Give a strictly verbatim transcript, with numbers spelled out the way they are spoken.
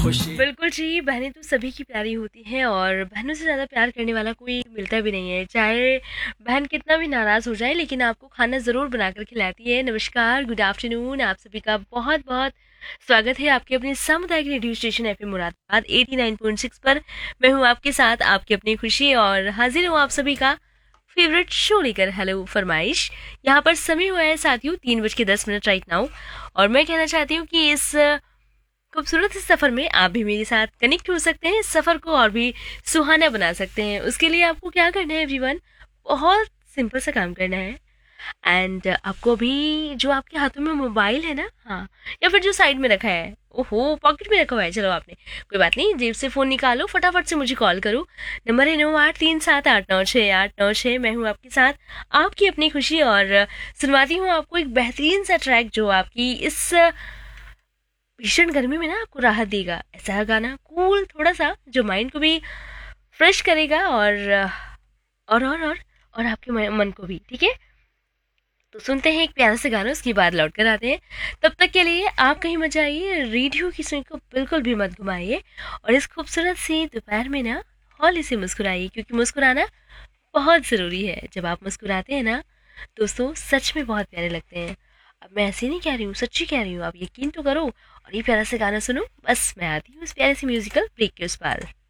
खुशी। बिल्कुल जी, बहनें तो सभी की प्यारी होती हैं और बहनों से ज़्यादा प्यार करने वाला कोई मिलता भी नहीं है। चाहे बहन कितना भी नाराज़ हो जाए लेकिन आपको खाना ज़रूर बनाकर खिलाती है। नमस्कार, गुड आफ्टरनून, आप सभी का बहुत-बहुत स्वागत है आपके अपने सामुदायिक radio station FM Moradabad eighty nine point six पर। मैं हूँ आपके साथ आपकी अपनी खुशी और हाज़िर हूँ आप सभी का फेवरेट शो लेकर। हेलो फरमाइश। यहाँ पर समय हुआ है साथियों तीन बज के दस मिनट राइट नाउ और मैं कहना चाहती हूँ कि इस खूबसूरत इस सफ़र में आप भी मेरे साथ कनेक्ट हो सकते हैं, इस सफ़र को और भी सुहाना बना सकते हैं। उसके लिए आपको क्या करना है एवरीवन, बहुत सिंपल सा काम करना है। एंड आपको अभी जो आपके हाथों में मोबाइल है ना, हाँ, या फिर जो साइड में रखा है, ओहो पॉकेट में रखा हुआ है, चलो आपने, कोई बात नहीं, जेब से फ़ोन निकालो, फटाफट से मुझे कॉल करो। नंबर है नौ आठ तीन सात आठ नौ छः आठ नौ छः। मैं हूँ आपके साथ आपकी अपनी खुशी और सुनवाती हूँ आपको एक बेहतरीन सा ट्रैक जो आपकी इस भीषण गर्मी में ना आपको राहत देगा। ऐसा गाना कूल थोड़ा सा जो माइंड को भी फ्रेश करेगा और और और और, और आपके म- मन को भी, ठीक है। तो सुनते हैं एक प्यारा सा गाना, उसके बाद लौट कर आते हैं। तब तक के लिए आप कहीं मत जाइए, रेडियो की सुई को बिल्कुल भी मत घुमाइए और इस खूबसूरत सी दोपहर में ना हौले से मुस्कुराइए, क्योंकि मुस्कुराना बहुत ज़रूरी है। जब आप मुस्कुराते हैं ना दोस्तों, सच में बहुत प्यारे लगते हैं। अब मैं ऐसे नहीं कह रही हूँ, सच्ची कह रही हूँ, आप यकीन तो करो और ये प्यारा सा गाना सुनो। बस मैं आती हूँ इस प्यारे से म्यूजिकल ब्रेक के उस पार।